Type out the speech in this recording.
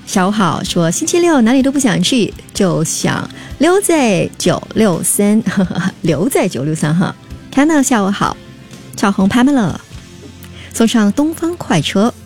下午好，说星期六哪里都不想去，就想留在963，留在963哈。看到下午好，赵红 Pamela 送上东方快车。